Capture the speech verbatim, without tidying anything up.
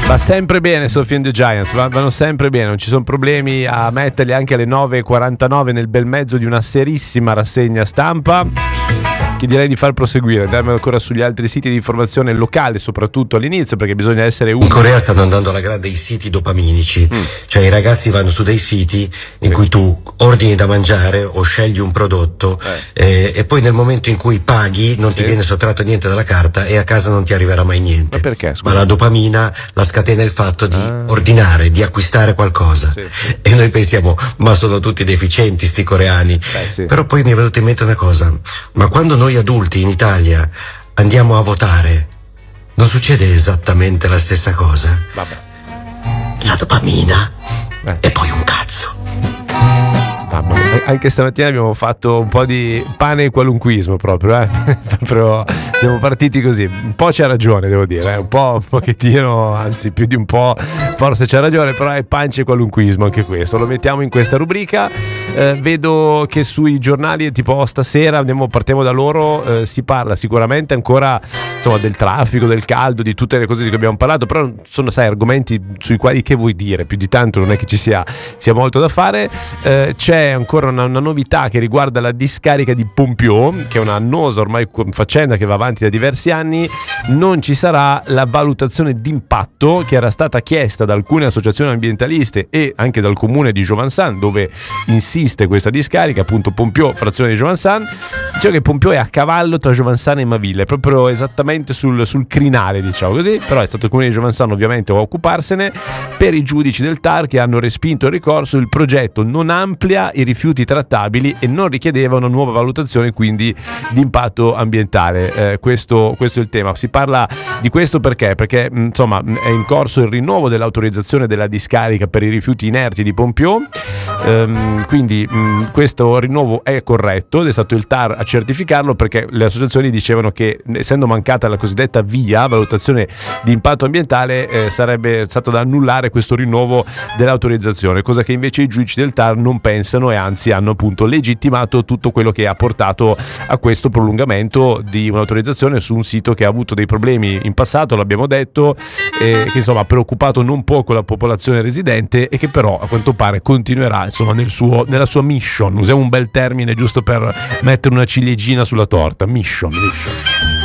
Va sempre bene Sophie and the Giants, vanno sempre bene, non ci sono problemi a metterli anche alle nove e quarantanove nel bel mezzo di una serissima rassegna stampa, che direi di far proseguire, andiamo ancora sugli altri siti di informazione locale, soprattutto all'inizio, perché bisogna essere un... In Corea stanno andando alla grande i siti dopaminici, mm. cioè i ragazzi vanno su dei siti in sì. cui tu ordini da mangiare o scegli un prodotto eh. Eh, e poi nel momento in cui paghi non sì. ti viene sottratto niente dalla carta e a casa non ti arriverà mai niente. Ma perché? Scusa. Ma la dopamina la scatena il fatto di ah. ordinare, di acquistare qualcosa sì, sì. e noi pensiamo ma sono tutti deficienti sti coreani. Beh, sì. Però poi mi è venuta in mente una cosa, ma quando noi adulti in Italia andiamo a votare non succede esattamente la stessa cosa? Vabbè. La dopamina eh. e poi un cazzo. Mamma mia, anche stamattina abbiamo fatto un po' di pane e qualunquismo proprio, eh? proprio siamo partiti così, un po' c'ha ragione devo dire, eh? un po' un pochettino, anzi più di un po' forse c'ha ragione, però è pancia e qualunquismo anche questo, lo mettiamo in questa rubrica. Eh, vedo che sui giornali tipo stasera andiamo, partiamo da loro, eh, si parla sicuramente ancora insomma del traffico, del caldo, di tutte le cose di cui abbiamo parlato, però sono sai argomenti sui quali che vuoi dire, più di tanto non è che ci sia, sia molto da fare. Eh, c'è ancora una, una novità che riguarda la discarica di Pompio, che è una annosa ormai faccenda che va avanti da diversi anni. Non ci sarà la valutazione d'impatto che era stata chiesta da alcune associazioni ambientaliste e anche dal comune di Jovinsan, dove insiste questa discarica, appunto Pompio, frazione di Jovinsan. Dicevo che Pompio è a cavallo tra Jovinsan e Maville, proprio esattamente sul, sul crinale, diciamo così, però è stato il comune di Jovinsan ovviamente a occuparsene. Per i giudici del T A R che hanno respinto il ricorso, il progetto non amplia i rifiuti trattabili e non richiedeva una nuova valutazione quindi di impatto ambientale. Eh, questo, questo è il tema. Si parla di questo perché? Perché insomma è in corso il rinnovo dell'autorizzazione della discarica per i rifiuti inerti di Pompio, ehm, quindi mh, questo rinnovo è corretto ed è stato il T A R a certificarlo, perché le associazioni dicevano che essendo mancata la cosiddetta via valutazione di impatto ambientale eh, sarebbe stato da annullare questo rinnovo dell'autorizzazione, cosa che invece i giudici del T A R non pensano e anzi hanno appunto legittimato tutto quello che ha portato a questo prolungamento di un'autorizzazione su un sito che ha avuto dei problemi in passato, l'abbiamo detto, e che insomma ha preoccupato non poco la popolazione residente e che però a quanto pare continuerà insomma nel suo, nella sua mission. Usiamo un bel termine giusto per mettere una ciliegina sulla torta, mission, mission.